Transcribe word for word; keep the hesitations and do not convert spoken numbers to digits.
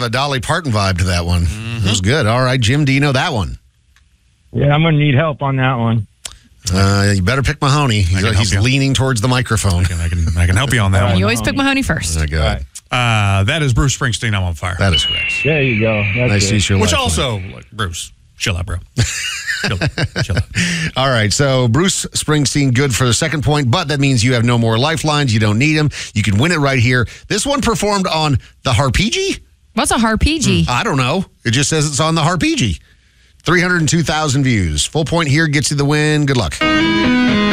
a Dolly Parton vibe to that one. Mm-hmm. It was good. All right, Jim, do you know that one? Yeah, I'm going to need help on that one. Uh, you better pick Mahoney. He's, he's leaning towards the microphone. I can, I can, I can help you on that Right. one. You always pick Mahoney first. Okay. Right. Uh, that is Bruce Springsteen, I'm on fire. That is correct. There you go. That's Nice it. to see your Which lifeline. also, like, Bruce, chill out, bro. chill, chill out. All right, so Bruce Springsteen, good for the second point, but that means you have no more lifelines. You don't need them. You can win it right here. This one performed on the Harpeggi? What's a harpeggi? I don't know. It just says it's on the Harpeggi. three hundred two thousand views. Full point here gets you the win. Good luck.